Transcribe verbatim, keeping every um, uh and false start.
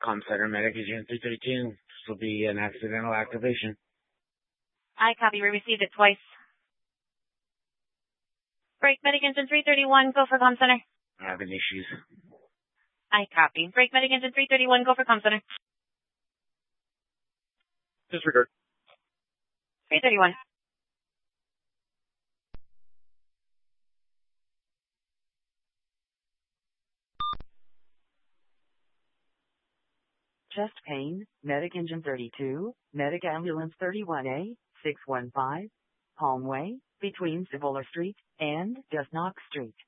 Com Center, Medic Agent three thirty-two. This will be an accidental activation. I copy. We received it twice. Break Medic Engine three thirty-one, go for Com Center. Having issues. I copy. Break Medic Engine three thirty-one, go for Com Center. Disregard. three thirty-one. Chest pain, Medic Engine thirty-two, Medic Ambulance thirty-one A, six one five, Palm Way, between Cibola Street and Desnock Street.